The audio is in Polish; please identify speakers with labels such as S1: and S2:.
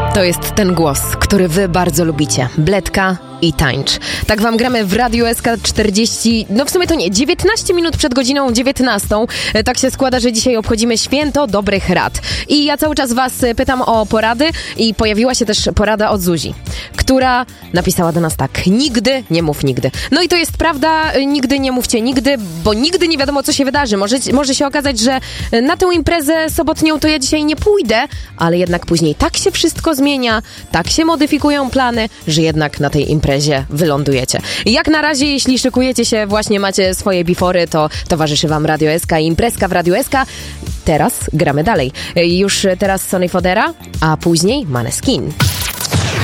S1: To jest ten głos, który wy bardzo lubicie. Bledka i tańcz. Tak wam gramy w Radiu SK 40, no w sumie to nie, 19 minut przed godziną 19. Tak się składa, że dzisiaj obchodzimy święto dobrych rad. I ja cały czas was pytam o porady i pojawiła się też porada od Zuzi, która napisała do nas tak: nigdy nie mów nigdy. No i to jest prawda, nigdy nie mówcie nigdy, bo nigdy nie wiadomo, co się wydarzy. Może się okazać, że na tę imprezę sobotnią to ja dzisiaj nie pójdę, ale jednak później tak się wszystko zmienia, tak się modyfikują plany, że jednak na tej imprezie wylądujecie. Jak na razie, jeśli szykujecie się, właśnie macie swoje bifory, to towarzyszy wam Radio SK i imprezka w Radio SK. Teraz gramy dalej. Już teraz Sonny Fodera, a później Maneskin.